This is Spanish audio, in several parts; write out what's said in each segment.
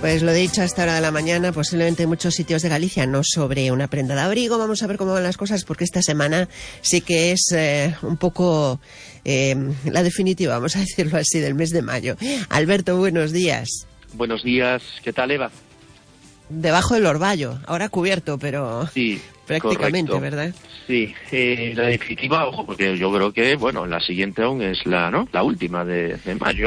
Pues lo dicho, a esta hora de la mañana, posiblemente en muchos sitios de Galicia no sobre una prenda de abrigo. Vamos a ver cómo van las cosas, porque esta semana sí que es un poco la definitiva, vamos a decirlo así, del mes de mayo. Alberto, buenos días. Buenos días, ¿qué tal, Eva? Debajo del orvallo, ahora cubierto, pero sí, prácticamente, correcto. ¿Verdad? Sí, la definitiva, ojo, porque yo creo que, bueno, la siguiente aún es la última de mayo.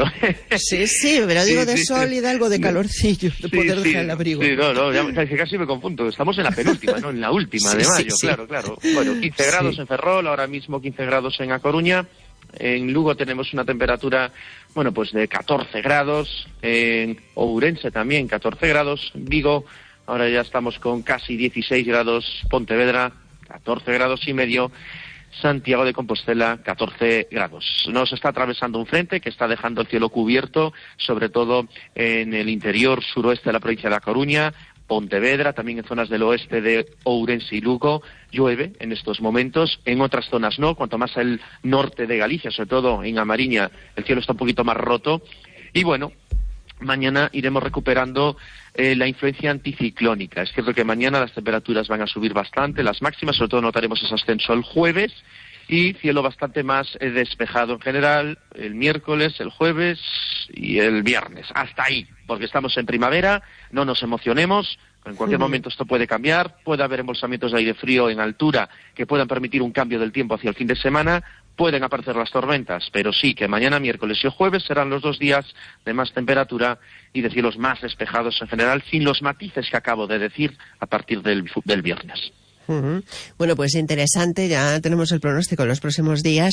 Sí, pero digo de sol y de algo de calorcillo, de poder dejar el abrigo. Sí, casi me confundo, estamos en la penúltima, no en la última de mayo, claro. Bueno, 15 grados en Ferrol, ahora mismo 15 grados en A Coruña. En Lugo tenemos una temperatura, bueno, pues de 14 grados, en Ourense también 14 grados, Vigo, ahora ya estamos con casi 16 grados, Pontevedra 14 grados y medio, Santiago de Compostela 14 grados. Nos está atravesando un frente que está dejando el cielo cubierto, sobre todo en el interior suroeste de la provincia de A Coruña, Pontevedra, también en zonas del oeste de Ourense y Lugo, llueve en estos momentos, en otras zonas no, cuanto más al norte de Galicia, sobre todo en A Mariña, el cielo está un poquito más roto, y bueno, mañana iremos recuperando la influencia anticiclónica. Es cierto que mañana las temperaturas van a subir bastante, las máximas, sobre todo notaremos ese ascenso el jueves, y cielo bastante más despejado en general, el miércoles, el jueves y el viernes. Hasta ahí, porque estamos en primavera, no nos emocionemos, en cualquier momento esto puede cambiar, puede haber embolsamientos de aire frío en altura que puedan permitir un cambio del tiempo hacia el fin de semana, pueden aparecer las tormentas, pero sí que mañana, miércoles y jueves serán los 2 días de más temperatura y de cielos más despejados en general, sin los matices que acabo de decir a partir del viernes. Bueno, pues interesante, ya tenemos el pronóstico en los próximos días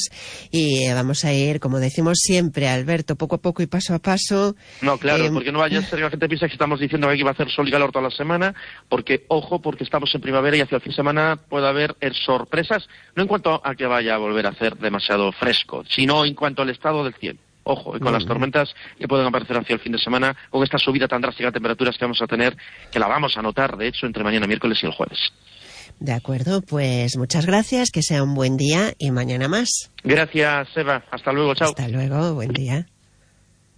y vamos a ir, como decimos siempre, Alberto, poco a poco y paso a paso. No, claro, porque no vaya a ser que la gente piense que estamos diciendo que aquí va a hacer sol y calor toda la semana, porque, ojo, porque estamos en primavera y hacia el fin de semana puede haber sorpresas, no en cuanto a que vaya a volver a hacer demasiado fresco, sino en cuanto al estado del cielo. Ojo, y con las tormentas que pueden aparecer hacia el fin de semana, con esta subida tan drástica de temperaturas que vamos a tener, que la vamos a notar, de hecho, entre mañana, miércoles y el jueves. De acuerdo, pues muchas gracias, que sea un buen día y mañana más. Gracias, Eva. Hasta luego, chao. Hasta luego, buen día.